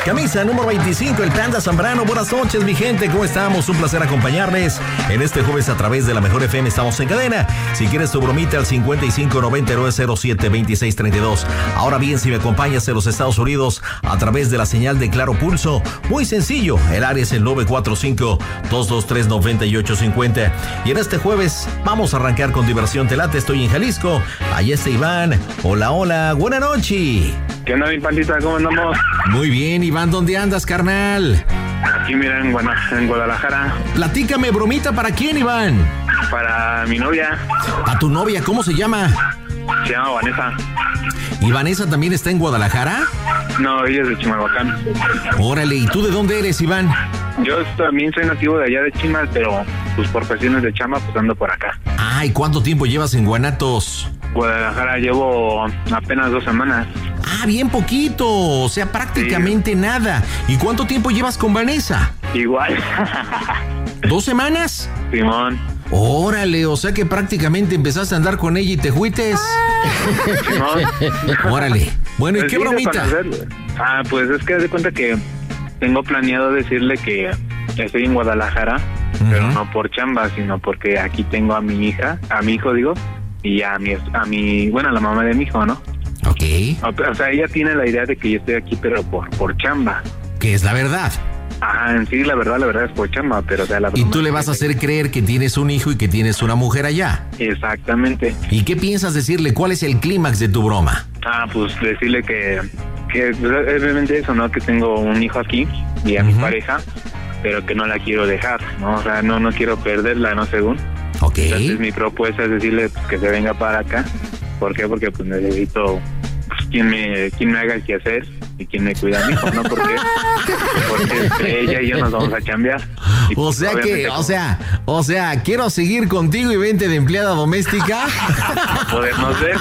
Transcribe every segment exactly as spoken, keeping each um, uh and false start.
Camisa número veinticinco, el Panda Zambrano. Buenas noches, mi gente, ¿cómo estamos? Un placer acompañarles en este jueves a través de la Mejor F M. Estamos en cadena. Si quieres tu bromita al cincuenta y cinco noventa y nueve cero siete veintiséis treinta y dos. Ahora bien, si me acompañas en los Estados Unidos a través de la señal de Claro Pulso, muy sencillo, el área es el nueve cuatro cinco, dos dos tres, nueve ocho cinco cero. Y en este jueves vamos a arrancar con diversión. Te late, estoy en Jalisco. Ahí está Iván. Hola, hola, buena noche. ¿Qué onda, mi pandita? ¿Cómo andamos? Muy bien, Iván, ¿dónde andas, carnal? Aquí, mira, en, Guana- en Guadalajara. Platícame, bromita, ¿para quién, Iván? Para mi novia. ¿A tu novia? ¿Cómo se llama? Se llama Vanessa. ¿Y Vanessa también está en Guadalajara? No, ella es de Chimalhuacán. Órale, ¿y tú de dónde eres, Iván? Yo también soy nativo de allá de Chimal, pero pues por cuestiones de chamba, pues ando por acá. Ay, ¿cuánto tiempo llevas en Guanatos? Guadalajara llevo apenas dos semanas. Ah, bien poquito, o sea, prácticamente sí. Nada. ¿Y cuánto tiempo llevas con Vanessa? Igual. ¿Dos semanas? Simón. Órale, o sea que prácticamente empezaste a andar con ella y te juites. Simón. Órale. Bueno, ¿y pues qué sí, bromita? Ah, pues es que haz de cuenta que tengo planeado decirle que estoy en Guadalajara, uh-huh. pero no por chamba, sino porque aquí tengo a mi hija, a mi hijo digo, y a mi, a mi, bueno, a la mamá de mi hijo, ¿no? Ok. O, o sea, ella tiene la idea de que yo estoy aquí, pero por, por chamba. Que es la verdad. Ajá, en sí, la verdad, la verdad es por chamba, pero o sea, la Y tú le vas a hacer creer que tienes un hijo y que tienes una mujer allá. Exactamente. ¿Y qué piensas decirle? ¿Cuál es el clímax de tu broma? Ah, pues decirle que, que obviamente eso, ¿no? Que tengo un hijo aquí y a uh-huh. mi pareja, pero que no la quiero dejar, ¿no? O sea, no, no quiero perderla, ¿no? Según. Ok. Entonces mi propuesta es decirle pues, que se venga para acá. ¿Por qué? Porque pues necesito pues, quien me quien me haga el quehacer y quien me cuida a mi hijo, ¿no? Porque, porque entre ella y yo nos vamos a chambear. Y, o pues, sea que, como... o sea, o sea, quiero seguir contigo y vente de empleada doméstica. Podemos ver.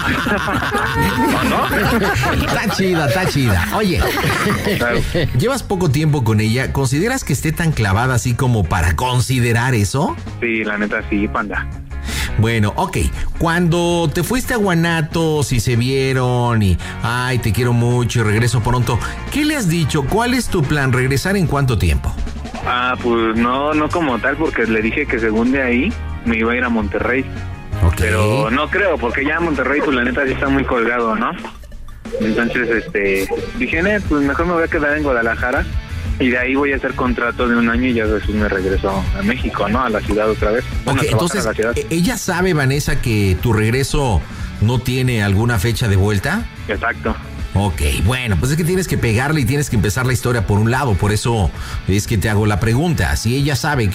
¿O no? Está chida, está chida. Oye, claro. Llevas poco tiempo con ella. ¿Consideras que esté tan clavada así como para considerar eso? Sí, la neta sí, panda. Bueno, ok, cuando te fuiste a Guanatos y se vieron y, ay, te quiero mucho y regreso pronto, ¿qué le has dicho? ¿Cuál es tu plan? ¿Regresar en cuánto tiempo? Ah, pues no, no como tal, porque le dije que según de ahí me iba a ir a Monterrey. Ok. Pero no creo, porque ya Monterrey, pues la neta sí está muy colgado, ¿no? Entonces, este, dije, eh, pues mejor me voy a quedar en Guadalajara. Y de ahí voy a hacer contrato de un año y ya después me regreso a México, ¿no? A la ciudad otra vez. Bueno, ok, entonces, ¿ella sabe, Vanessa, que tu regreso no tiene alguna fecha de vuelta? Exacto. Ok, bueno, pues es que tienes que pegarle y tienes que empezar la historia por un lado. Por eso es que te hago la pregunta. Si ella sabe que